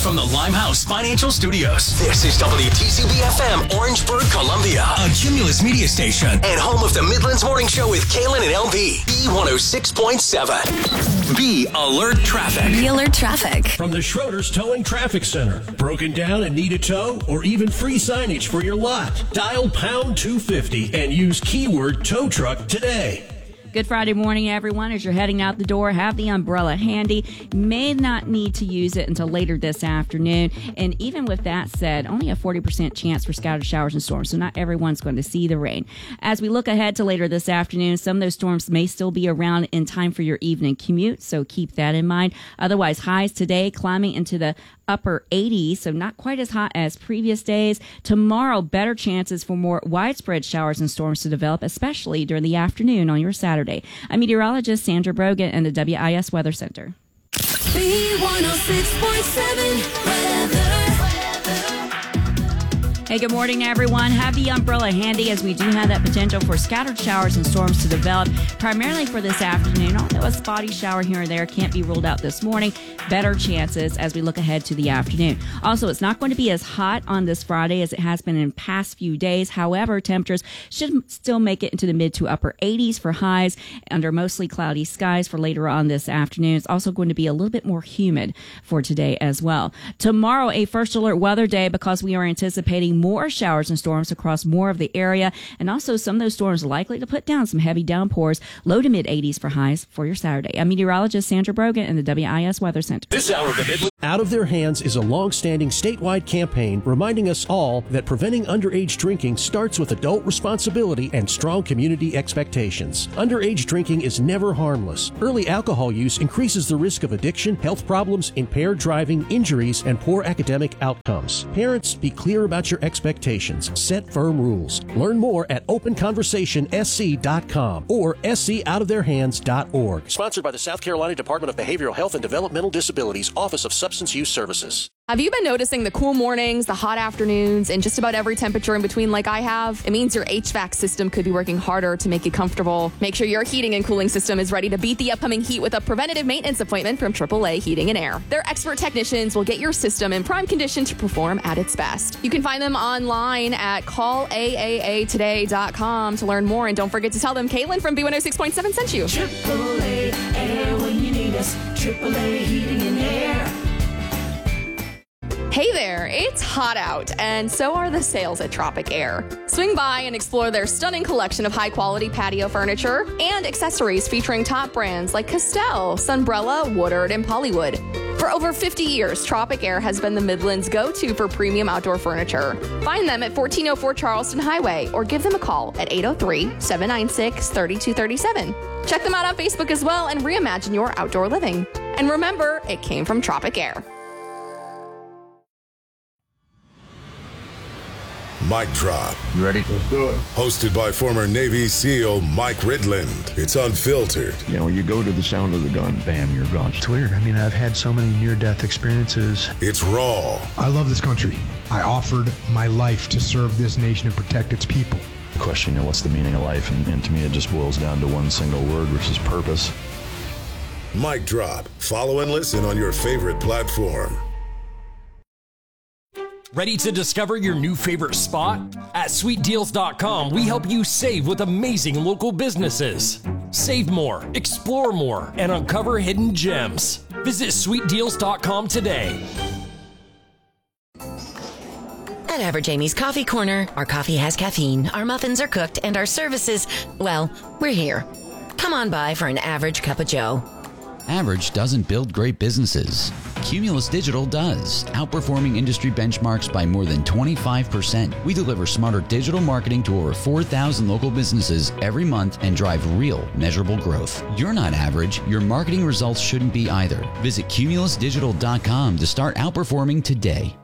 from the Limehouse Financial Studios. This is WTCB-FM, Orangeburg, Columbia, a Cumulus media station, and home of the Midlands Morning Show with Kaylin and LB. B106.7. Be Alert Traffic. Be Alert Traffic. From the Schroeder's Towing Traffic Center. Broken down and need a tow, or even free signage for your lot? Dial pound 250 and use keyword tow truck today. Good Friday morning, everyone. As you're heading out the door, have the umbrella handy. May not need to use it until later this afternoon. And even with that said, only a 40% chance for scattered showers and storms, so not everyone's going to see the rain. As we look ahead to later this afternoon, some of those storms may still be around in time for your evening commute, so keep that in mind. Otherwise, highs today climbing into the upper 80s, so not quite as hot as previous days. Tomorrow, better chances for more widespread showers and storms to develop, especially during the afternoon on your Saturday. I'm meteorologist Sandra Brogan in the WIS Weather Center. B106.7 weather. Hey, good morning, everyone. Have the umbrella handy as we do have that potential for scattered showers and storms to develop, primarily for this afternoon. Although a spotty shower here and there can't be ruled out this morning, better chances as we look ahead to the afternoon. Also, it's not going to be as hot on this Friday as it has been in past few days. However, temperatures should still make it into the mid to upper 80s for highs under mostly cloudy skies for later on this afternoon. It's also going to be a little bit more humid for today as well. Tomorrow, a first alert weather day because we are anticipating more showers and storms across more of the area, and also some of those storms likely to put down some heavy downpours, low to mid 80s for highs for your Saturday. I'm meteorologist Sandra Brogan in the WIS Weather Center. This hour of the Midlands. Out of Their Hands is a long-standing statewide campaign reminding us all that preventing underage drinking starts with adult responsibility and strong community expectations. Underage drinking is never harmless. Early alcohol use increases the risk of addiction, health problems, impaired driving, injuries, and poor academic outcomes. Parents, be clear about your expectations. Set firm rules. Learn more at openconversationsc.com or scoutoftheirhands.org. Sponsored by the South Carolina Department of Behavioral Health and Developmental Disabilities, Office of Substance Use Services. Have you been noticing the cool mornings, the hot afternoons, and just about every temperature in between like I have? It means your HVAC system could be working harder to make you comfortable. Make sure your heating and cooling system is ready to beat the upcoming heat with a preventative maintenance appointment from AAA Heating and Air. Their expert technicians will get your system in prime condition to perform at its best. You can find them online at callaatoday.com to learn more, and don't forget to tell them Kaylin from B106.7 sent you. AAA Air when you need us. AAA Heating and Air. Hey there, it's hot out, and so are the sales at Tropic Air. Swing by and explore their stunning collection of high-quality patio furniture and accessories featuring top brands like Castell, Sunbrella, Woodard, and Pollywood. For over 50 years, Tropic Air has been the Midlands' go-to for premium outdoor furniture. Find them at 1404 Charleston Highway or give them a call at 803-796-3237. Check them out on Facebook as well and reimagine your outdoor living. And remember, it came from Tropic Air. Mic Drop. You ready? Let's do it. Hosted by former Navy SEAL Mike Ridland. It's unfiltered. You know, you go to the sound of the gun, bam, you're gone. It's weird. I mean, I've had so many near-death experiences. It's raw. I love this country. I offered my life to serve this nation and protect its people. Question, you know, what's the meaning of life? And to me, it just boils down to one single word, which is purpose. Mic Drop. Follow and listen on your favorite platform. Ready to discover your new favorite spot? At sweetdeals.com, we help you save with amazing local businesses. Save more, explore more, and uncover hidden gems. Visit sweetdeals.com today. At Average Amy's Coffee Corner, our coffee has caffeine, our muffins are cooked, and our services, well, we're here. Come on by for an average cup of joe. Average doesn't build great businesses. Cumulus Digital does, outperforming industry benchmarks by more than 25%. We deliver smarter digital marketing to over 4,000 local businesses every month and drive real, measurable growth. You're not average. Your marketing results shouldn't be either. Visit cumulusdigital.com to start outperforming today.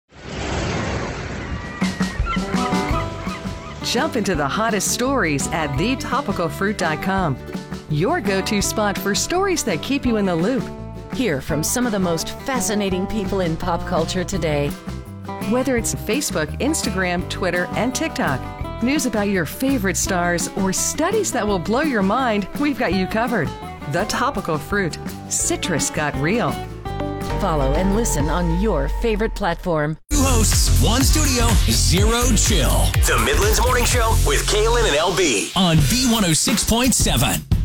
Jump into the hottest stories at thetopicalfruit.com. Your go-to spot for stories that keep you in the loop. Hear from some of the most fascinating people in pop culture today. Whether it's Facebook, Instagram, Twitter, and TikTok, news about your favorite stars, or studies that will blow your mind, we've got you covered. The Topical Fruit. Citrus got real. follow and listen on your favorite platform. Two hosts, one studio, zero chill. The Midlands Morning Show with Kaylin and LB on B106.7.